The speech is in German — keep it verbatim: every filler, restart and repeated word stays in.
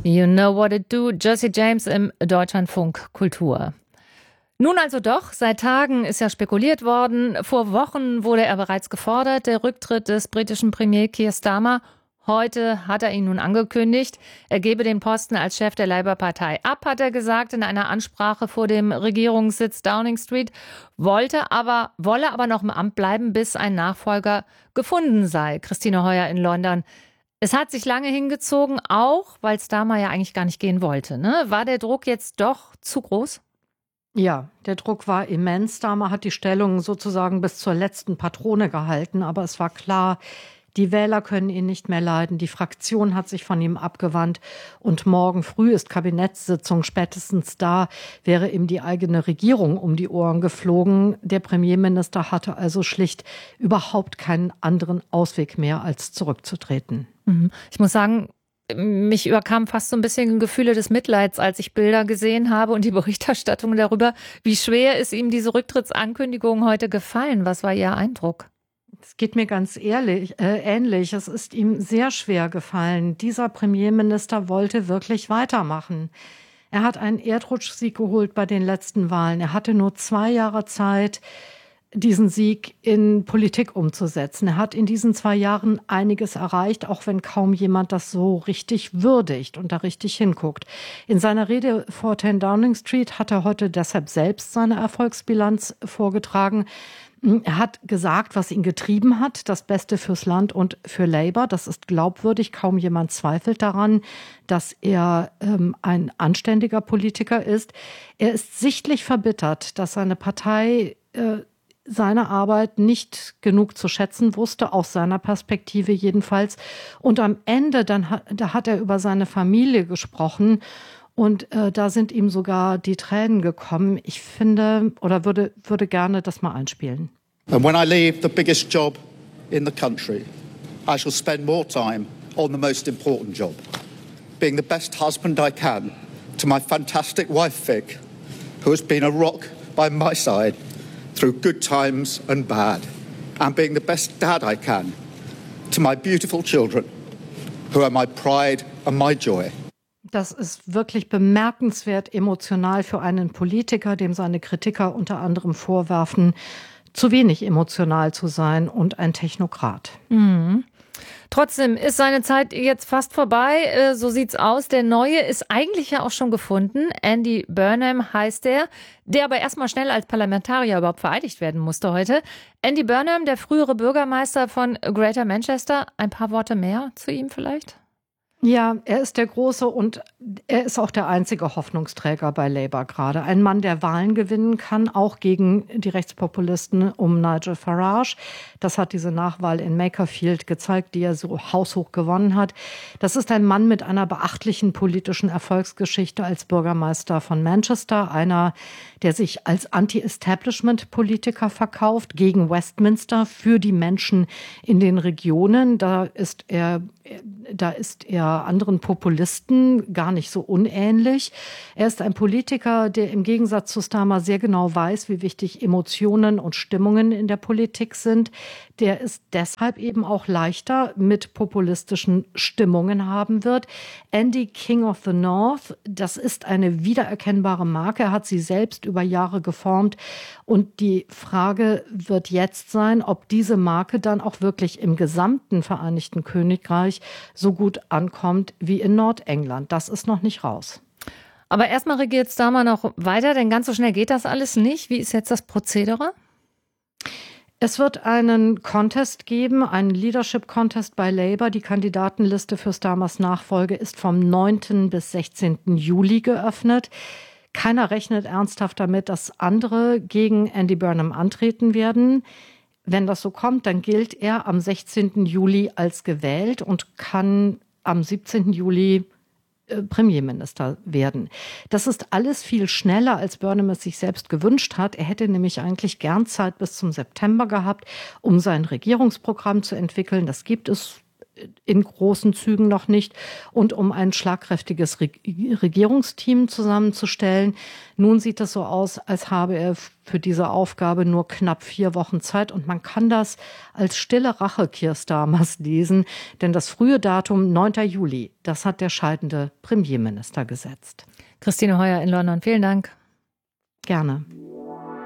You know what it do, Josie James im Deutschlandfunk Kultur. Nun also doch, seit Tagen ist ja spekuliert worden. Vor Wochen wurde er bereits gefordert, der Rücktritt des britischen Premier Keir Starmer. Heute hat er ihn nun angekündigt. Er gebe den Posten als Chef der Labour-Partei ab, hat er gesagt in einer Ansprache vor dem Regierungssitz Downing Street, wollte aber, wolle aber noch im Amt bleiben, bis ein Nachfolger gefunden sei. Christine Heuer in London. Es hat sich lange hingezogen, auch weil Starmer ja eigentlich gar nicht gehen wollte, ne? War der Druck jetzt doch zu groß? Ja, der Druck war immens. Starmer hat die Stellung sozusagen bis zur letzten Patrone gehalten, aber es war klar, die Wähler können ihn nicht mehr leiden. Die Fraktion hat sich von ihm abgewandt. Und morgen früh ist Kabinettssitzung. Spätestens da wäre ihm die eigene Regierung um die Ohren geflogen. Der Premierminister hatte also schlicht überhaupt keinen anderen Ausweg mehr, als zurückzutreten. Ich muss sagen, mich überkam fast so ein bisschen Gefühle des Mitleids, als ich Bilder gesehen habe und die Berichterstattung darüber. Wie schwer ist ihm diese Rücktrittsankündigung heute gefallen? Was war Ihr Eindruck? Es geht mir ganz ehrlich, äh, ähnlich. Es ist ihm sehr schwer gefallen. Dieser Premierminister wollte wirklich weitermachen. Er hat einen Erdrutschsieg geholt bei den letzten Wahlen. Er hatte nur zwei Jahre Zeit, diesen Sieg in Politik umzusetzen. Er hat in diesen zwei Jahren einiges erreicht, auch wenn kaum jemand das so richtig würdigt und da richtig hinguckt. In seiner Rede vor zehn Downing Street hat er heute deshalb selbst seine Erfolgsbilanz vorgetragen. Er hat gesagt, was ihn getrieben hat, das Beste fürs Land und für Labour. Das ist glaubwürdig. Kaum jemand zweifelt daran, dass er ähm, ein anständiger Politiker ist. Er ist sichtlich verbittert, dass seine Partei äh, seine Arbeit nicht genug zu schätzen wusste, aus seiner Perspektive jedenfalls. Und am Ende, dann hat, da hat er über seine Familie gesprochen. Und äh, da sind ihm sogar die Tränen gekommen. Ich finde oder würde, würde gerne das mal einspielen. And when I leave the biggest job in the country, I shall spend more time on the most important job, being the best husband I can to my fantastic wife Vic, who has been a rock by my side through good times and bad, and being the best dad I can to my beautiful children, who are my pride and my joy. Das ist wirklich bemerkenswert emotional für einen Politiker, dem seine Kritiker unter anderem vorwerfen, zu wenig emotional zu sein und ein Technokrat. Mhm. Trotzdem ist seine Zeit jetzt fast vorbei. So sieht's aus. Der Neue ist eigentlich ja auch schon gefunden. Andy Burnham heißt er, der aber erstmal schnell als Parlamentarier überhaupt vereidigt werden musste heute. Andy Burnham, der frühere Bürgermeister von Greater Manchester. Ein paar Worte mehr zu ihm vielleicht? Ja, er ist der große und er ist auch der einzige Hoffnungsträger bei Labour gerade. Ein Mann, der Wahlen gewinnen kann, auch gegen die Rechtspopulisten um Nigel Farage. Das hat diese Nachwahl in Makerfield gezeigt, die er so haushoch gewonnen hat. Das ist ein Mann mit einer beachtlichen politischen Erfolgsgeschichte als Bürgermeister von Manchester. Einer, der sich als Anti-Establishment-Politiker verkauft, gegen Westminster, für die Menschen in den Regionen. Da ist er, da ist er anderen Populisten gar nicht so unähnlich. Er ist ein Politiker, der im Gegensatz zu Starmer sehr genau weiß, wie wichtig Emotionen und Stimmungen in der Politik sind. Der es deshalb eben auch leichter mit populistischen Stimmungen haben wird. Andy King of the North, das ist eine wiedererkennbare Marke. Er hat sie selbst über Jahre geformt. Und die Frage wird jetzt sein, ob diese Marke dann auch wirklich im gesamten Vereinigten Königreich so gut ankommt wie in Nordengland. Das ist noch nicht raus. Aber erstmal regiert Starmer noch weiter, denn ganz so schnell geht das alles nicht. Wie ist jetzt das Prozedere? Es wird einen Contest geben, einen Leadership-Contest bei Labour. Die Kandidatenliste für Starmers Nachfolge ist vom neunten bis sechzehnten Juli geöffnet. Keiner rechnet ernsthaft damit, dass andere gegen Andy Burnham antreten werden. Wenn das so kommt, dann gilt er am sechzehnten Juli als gewählt und kann am siebzehnten Juli Premierminister werden. Das ist alles viel schneller, als Burnham es sich selbst gewünscht hat. Er hätte nämlich eigentlich gern Zeit bis zum September gehabt, um sein Regierungsprogramm zu entwickeln. Das gibt es in großen Zügen noch nicht und um ein schlagkräftiges Regierungsteam zusammenzustellen. Nun sieht es so aus, als habe er für diese Aufgabe nur knapp vier Wochen Zeit und man kann das als stille Rache Keir Starmers lesen, denn das frühe Datum neunter Juli, das hat der scheidende Premierminister gesetzt. Christine Heuer in London, vielen Dank. Gerne.